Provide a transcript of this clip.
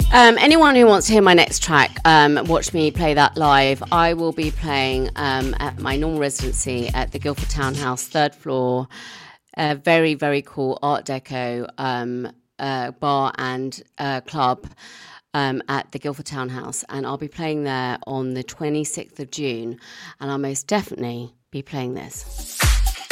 Anyone who wants to hear my next track, watch me play that live. I will be playing at my normal residency at the Guildford Townhouse, 3rd floor. A very, very cool Art Deco bar and club at the Guildford Townhouse. And I'll be playing there on the 26th of June. And I'll most definitely be playing this.